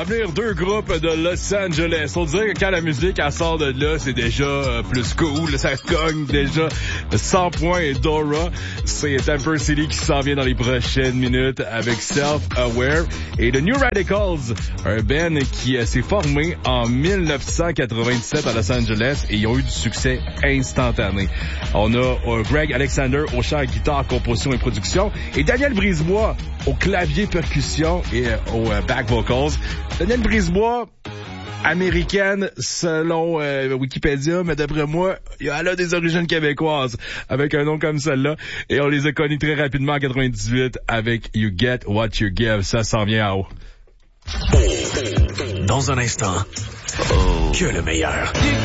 À venir, 2 groupes de Los Angeles. On dirait que quand la musique elle sort de là, c'est déjà plus cool. Ça cogne déjà 100 points. Et Dora, c'est Temper City qui s'en vient dans les prochaines minutes avec Self-Aware. Et The New Radicals, un band qui s'est formé en 1997 à Los Angeles et ils ont eu du succès instantané. On a Greg Alexander au chant, guitare, composition et production et Daniel Brisebois au clavier, percussion et au back vocals. Daniel Brisebois, américaine selon Wikipédia, mais d'après moi, elle a des origines québécoises avec un nom comme celle-là. Et on les a connus très rapidement en 98 avec You Get What You Give. Ça s'en vient à haut. Dans un instant, que le meilleur.